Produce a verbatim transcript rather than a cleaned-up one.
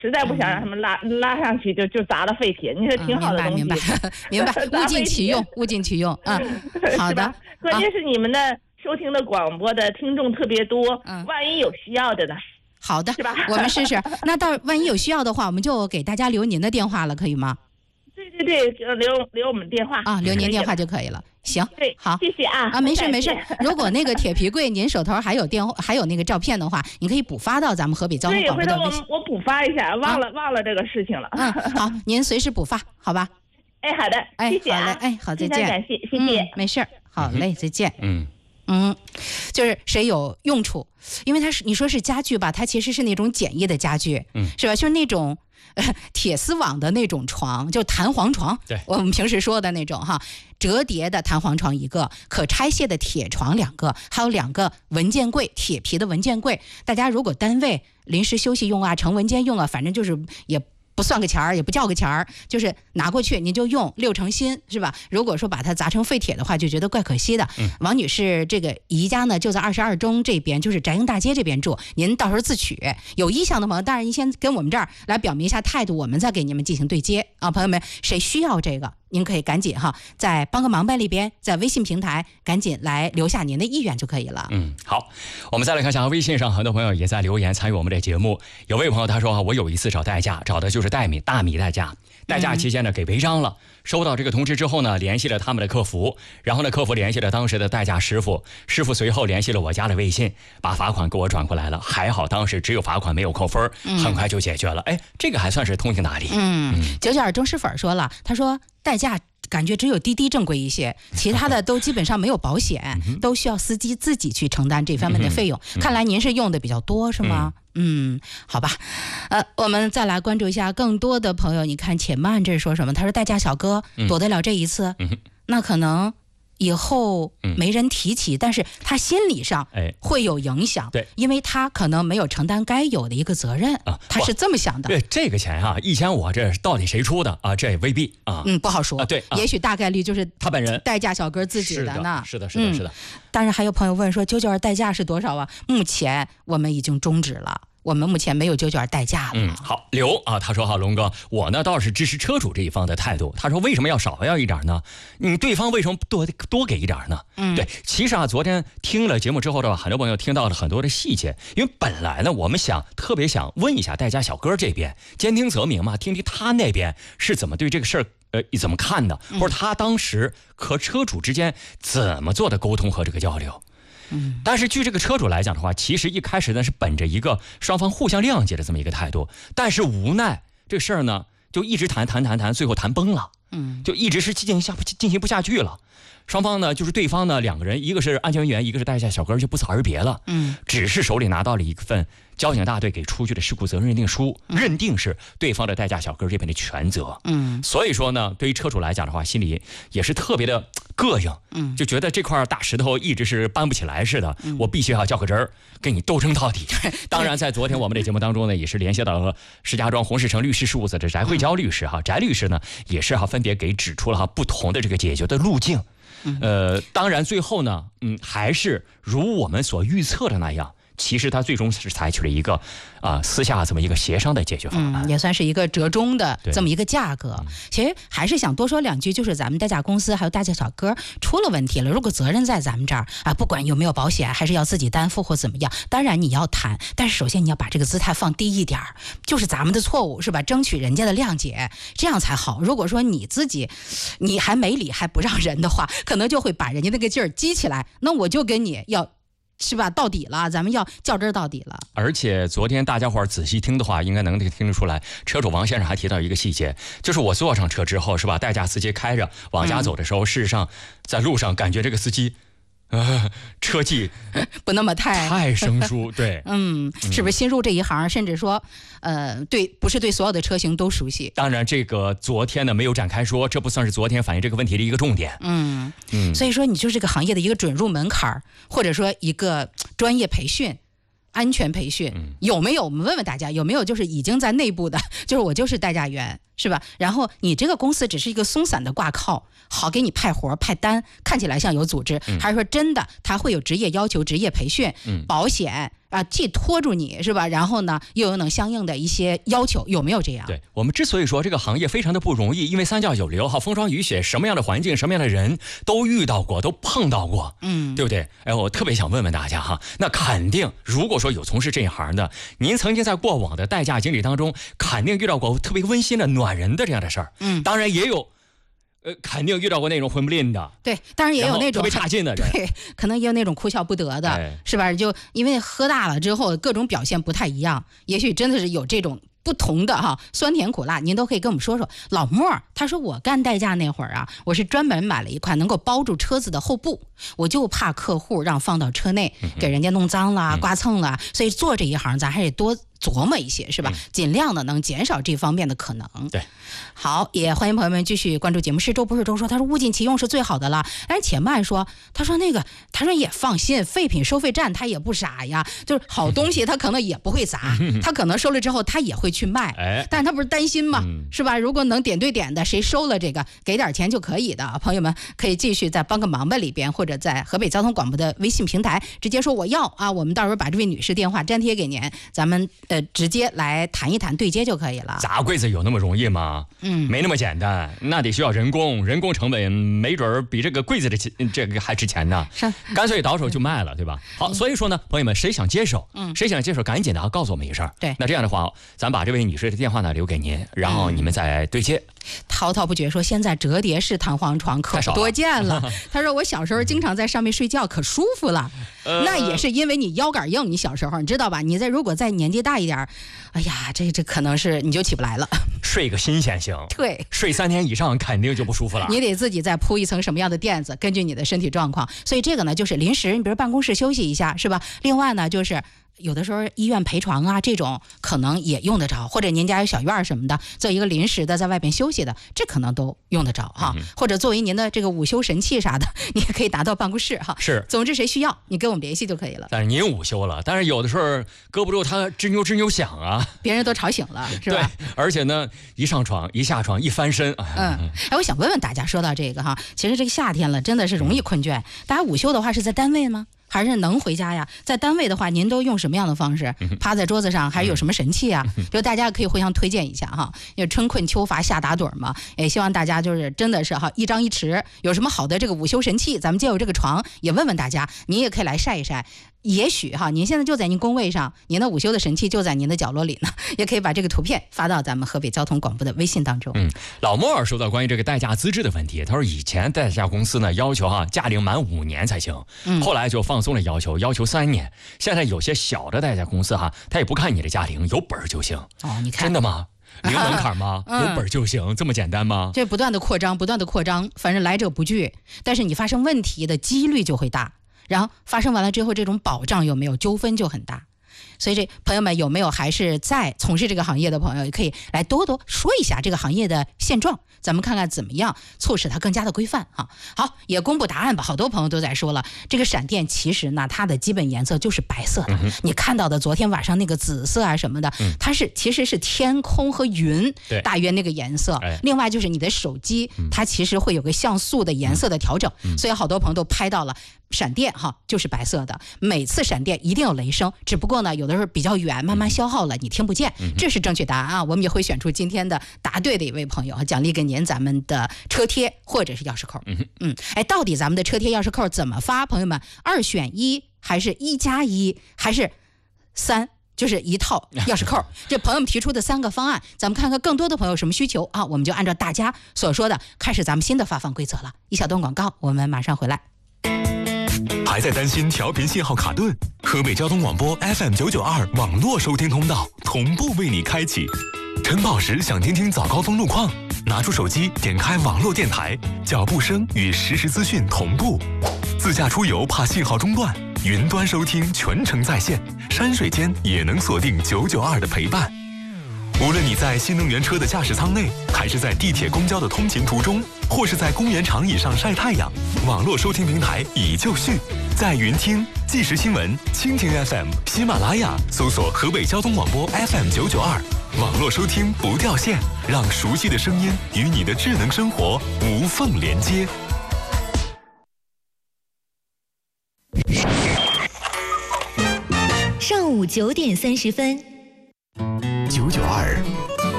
实在不想让他们拉、嗯、拉上去就就砸了废铁，你说挺好的东西。 明白明白，明白，物尽其用，物尽其用。嗯，好的。 关键是你们的收听的广播的听众特别多，嗯，万一有需要的呢？ 好的， 是吧？ 我们试试。那到万一有需要的话，我们就给大家留您的电话了，可以吗？ 对对对，留留我们电话啊，留您电话就可以了。行， 对， 好， 谢谢啊。 啊，没事没事。如果那个铁皮柜您手头还有电话，还有那个照片的话，你可以补发到咱们河北交通广播的微信。 对，回头我我补发一下，忘了、啊、忘了这个事情了。 嗯，好，您随时补发，好吧？ 哎，好的， 哎， 谢谢、啊、 好嘞，哎，好，再见， 感谢，谢谢、 嗯，没事，好嘞，再见。 嗯。 嗯，就是谁有用处，因为它是你说是家具吧，它其实是那种简易的家具， 嗯， 是吧？就是那种呃铁丝网的那种床，就弹簧床， 对， 我们平时说的那种哈，折叠的弹簧床一个，可拆卸的铁床两个，还有两个文件柜，铁皮的文件柜。大家如果单位临时休息用啊，盛文件用啊，反正就是也不算个钱儿，也不叫个钱儿，就是拿过去您就用，六成新，是吧？如果说把它砸成废铁的话，就觉得怪可惜的。 嗯、 王女士这个姨家呢就在二十二中这边，就是翟营大街这边住，您到时候自取。有意向的朋友，当然您先跟我们这儿来表明一下态度，我们再给你们进行对接啊，朋友们，谁需要这个？您可以赶紧哈，在帮个忙呗里边，在微信平台赶紧来留下您的意愿就可以了。 嗯，好，我们再来看一下微信上很多朋友也在留言参与我们的节目。有位朋友他说啊，我有一次找代驾，找的就是代米大米代驾，代驾期间呢给违章了。收到这个通知之后呢，联系了他们的客服，然后呢，客服联系了当时的代驾师傅，师傅随后联系了我家的微信，把罚款给我转过来了。还好当时只有罚款没有扣分，很快就解决了。哎，这个还算是通情达理。 嗯，九九二钟师粉说了，他说代驾感觉只有滴滴正规一些，其他的都基本上没有保险，都需要司机自己去承担这方面的费用。看来您是用的比较多是吗？嗯，好吧，呃，我们再来关注一下更多的朋友。你看且慢这是说什么？他说代驾小哥躲得了这一次， 嗯、 那可能以后没人提起、嗯、但是他心理上会有影响、 哎、对， 因为他可能没有承担该有的一个责任、啊、他是这么想的。 对，这个钱啊一千五这到底谁出的啊？这也未必啊， 嗯，不好说、 啊、对、啊， 也许大概率就是他本人代驾小哥自己的呢。 是的是的是的、嗯、是的。 当然还有朋友问说九九二代驾是多少啊？目前我们已经终止了，我们目前没有九九二代驾了。 嗯，好，刘啊，他说哈，龙哥，我呢倒是支持车主这一方的态度。他说为什么要少要一点呢？你对方为什么多多给一点呢？ 嗯， 对，其实啊，昨天听了节目之后的很多朋友听到了很多的细节，因为本来呢，我们想特别想问一下代驾小哥这边，兼听则明嘛，听听他那边是怎么对这个事儿呃怎么看的，或者他当时和车主之间怎么做的沟通和这个交流。 嗯， 但是据这个车主来讲的话，其实一开始呢是本着一个双方互相谅解的这么一个态度，但是无奈这事儿呢就一直谈谈谈谈，最后谈崩了， 嗯， 就一直是进行下进行不下去了。双方呢就是对方呢两个人，一个是安全员，一个是代驾小哥，就不辞而别了。 嗯， 只是手里拿到了一份交警大队给出具的事故责任认定书， 嗯、 认定是对方的代驾小哥这边的全责。 嗯， 所以说呢，对于车主来讲的话，心里也是特别的膈应。 嗯， 就觉得这块大石头一直是搬不起来似的， 嗯、 我必须要较个真儿，跟你斗争到底。当然，在昨天我们的节目当中呢，也是联系到了石家庄红石城律师事务所的翟慧娇律师哈，翟律师呢也是哈分别给指出了哈不同的这个解决的路径。呃，当然最后呢，嗯，还是如我们所预测的那样。其实他最终是采取了一个啊、呃、私下这么一个协商的解决方案， 嗯，也算是一个折中的这么一个价格。其实还是想多说两句，就是咱们代驾公司还有代驾小哥出了问题了，如果责任在咱们这儿啊，不管有没有保险，还是要自己担负或怎么样，当然你要谈，但是首先你要把这个姿态放低一点，就是咱们的错误是吧？争取人家的谅解，这样才好。如果说你自己你还没理还不让人的话，可能就会把人家那个劲儿激起来，那我就跟你要。是吧？到底了，咱们要较真儿到底了。 而且昨天大家伙儿仔细听的话，应该能听得出来，车主王先生还提到一个细节，就是我坐上车之后，是吧？代驾司机开着往家走的时候，嗯、事实上在路上感觉这个司机。呃，车技不那么太太生疏，对， 嗯，是不是新入这一行，甚至说，呃，对，不是对所有的车型都熟悉？ 当然，这个昨天呢没有展开说，这不算是昨天反映这个问题的一个重点。 嗯嗯， 所以说，你就是这个行业的一个准入门槛，或者说一个专业培训。安全培训有没有？我们问问大家有没有，就是已经在内部的，就是我就是代驾员，是吧？然后你这个公司只是一个松散的挂靠，好给你派活派单，看起来像有组织，还是说真的他会有职业要求、职业培训、保险， 啊，既拖住你是吧？然后呢，又有能相应的一些要求，有没有这样？ 对，我们之所以说这个行业非常的不容易，因为三教九流哈，风霜雨雪，什么样的环境，什么样的人都遇到过，都碰到过，嗯，对不对？哎，我特别想问问大家哈，那肯定如果说有从事这一行的，您曾经在过往的代驾经历当中，肯定遇到过特别温馨的、暖人的这样的事儿，嗯，当然也有。呃，肯定遇到过那种混不吝的， 对，当然也有那种特别差劲的人， 对，可能也有那种哭笑不得的，哎、是吧？就因为喝大了之后，各种表现不太一样，也许真的是有这种不同的哈，酸甜苦辣，您都可以跟我们说说。老莫他说，我干代驾那会儿啊，我是专门买了一款能够包住车子的后布，我就怕客户让放到车内给人家弄脏了、刮蹭了，所以做这一行咱还得多琢磨一些，是吧？尽量的能减少这方面的可能。 对， 好，也欢迎朋友们继续关注节目。是周不是周说，他说物尽其用是最好的了。但是且慢说，他说那个，他说也放心，废品收费站他也不傻呀，就是好东西他可能也不会砸，他可能收了之后他也会去卖，哎，但是他不是担心吗？是吧？如果能点对点的，谁收了这个给点钱就可以的。朋友们可以继续在帮个忙吧里边，或者在河北交通广播的微信平台直接说我要啊，我们到时候把这位女士电话粘贴给您，咱们。呃，直接来谈一谈对接就可以了。 砸柜子有那么容易吗？嗯，没那么简单，那得需要人工，人工成本没准比这个柜子的这个还值钱呢。是，干脆倒手就卖了，对吧？好，嗯、所以说呢，朋友们，谁想接手，嗯，谁想接手，赶紧的啊，告诉我们一声。 对， 那这样的话，咱把这位女士的电话呢留给您，然后你们再对接。 滔滔不绝说，现在折叠式弹簧床可多见了。他说我小时候经常在上面睡觉，可舒服了。呃、那也是因为你腰杆硬，你小时候你知道吧？你在如果再年纪大一点，哎呀，这这可能是你就起不来了。 睡个新鲜型， 对， 睡三天以上肯定就不舒服了。 你得自己再铺一层什么样的垫子，根据你的身体状况。所以这个呢，就是临时，你比如办公室休息一下，是吧？另外呢，就是有的时候医院陪床啊，这种可能也用得着，或者您家有小院什么的，做一个临时的在外边休息的，这可能都用得着哈。嗯、或者作为您的这个午休神器啥的，你也可以拿到办公室哈。 是， 总之谁需要，你跟我们联系就可以了。 但是您午休了，但是有的时候搁不住它吱扭吱扭响啊， 别人都吵醒了，是吧？ 对，而且呢，一上床一下床一翻身， 嗯，哎，我想问问大家，说到这个哈，其实这个夏天了，真的是容易困倦。大家午休的话是在单位吗？还是能回家呀？在单位的话，您都用什么样的方式？趴在桌子上，还是有什么神器啊？就大家可以互相推荐一下哈。因为春困秋乏夏打盹嘛，也希望大家就是真的是哈一张一弛，有什么好的这个午休神器，咱们借由这个床也问问大家，您也可以来晒一晒。也许哈，您现在就在您工位上，您的午休的神器就在您的角落里呢，也可以把这个图片发到咱们河北交通广播的微信当中。 嗯，老莫尔说到关于这个代驾资质的问题，他说以前代驾公司呢要求哈驾龄满五年才行，嗯，后来就放松了要求，要求三年。现在有些小的代驾公司哈，他也不看你的驾龄，有本就行。 哦，你看， 真的吗？零门槛吗？嗯、有本就行，这么简单吗？ 这不断的扩张，不断的扩张，反正来者不拒，但是你发生问题的几率就会大。然后发生完了之后，这种保障有没有纠纷就很大。所以这朋友们有没有还是在从事这个行业的朋友，也可以来多多说一下这个行业的现状，咱们看看怎么样促使它更加的规范哈。好，也公布答案吧。好多朋友都在说了，这个闪电其实呢，它的基本颜色就是白色的。嗯、你看到的昨天晚上那个紫色啊什么的，嗯、它是其实是天空和云大约那个颜色。另外就是你的手机，它其实会有个像素的颜色的调整，嗯、所以好多朋友都拍到了。闪电哈就是白色的，每次闪电一定有雷声，只不过呢有的时候比较远，慢慢消耗了，你听不见。这是正确答案啊！我们也会选出今天的答对的一位朋友，奖励给您咱们的车贴或者是钥匙扣。嗯嗯，哎，到底咱们的车贴钥匙扣怎么发？朋友们，二选一还是一加一还是三？就是一套钥匙扣。这朋友们提出的三个方案，咱们看看更多的朋友有什么需求啊？我们就按照大家所说的开始咱们新的发放规则了。一小段广告，我们马上回来。 还在担心调频信号卡顿？河北交通广播 F M 九九二网络收听通道同步为你开启。晨跑时想听听早高峰路况，拿出手机点开网络电台，脚步声与实时资讯同步。自驾出游怕信号中断，云端收听全程在线，山水间也能锁定九九二的陪伴。无论你在新能源车的驾驶舱内，还是在地铁公交的通勤途中，或是在公园长椅上晒太阳，网络收听平台已就绪，在云听、即时新闻、蜻蜓 F M、喜马拉雅搜索河北交通广播 F M 九九二，网络收听不掉线，让熟悉的声音与你的智能生活无缝连接。 上午九点三十分。 九九二